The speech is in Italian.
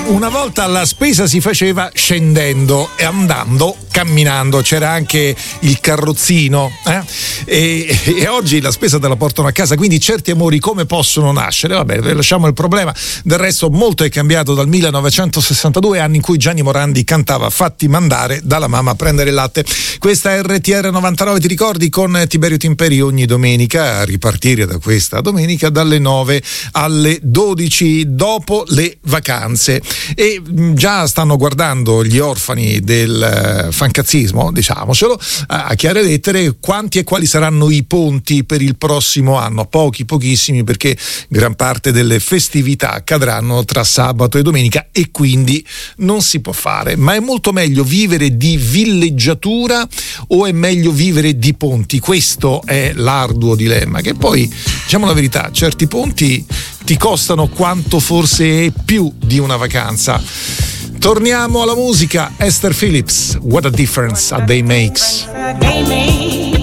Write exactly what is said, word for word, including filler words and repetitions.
una volta la spesa si faceva scendendo e andando, camminando, c'era anche il carrozzino eh? e, e oggi la spesa te la portano a casa, quindi certi amori come possono nascere? Vabbè, lasciamo il problema, del resto molto è cambiato dal millenovecentosessantadue, anni in cui Gianni Morandi cantava "Fatti mandare dalla mamma a prendere il latte". Questa è R T R novantanove, ti ricordi, con Tiberio Timperi ogni domenica, a ripartire da questa domenica dalle nove alle dodici dopo le vacanze. E già stanno guardando gli orfani del fancazzismo, diciamocelo, a chiare lettere quanti e quali saranno i ponti per il prossimo anno. Pochi, pochissimi, perché gran parte delle festività accadranno tra sabato e domenica e quindi non si può fare. Ma è molto meglio vivere di villeggiatura o è meglio vivere di ponti? Questo è l'arduo dilemma, che poi, diciamo la verità, certi ponti ti costano quanto forse è più di una vacanza. Torniamo alla musica. Esther Phillips, What a Difference a Day Makes.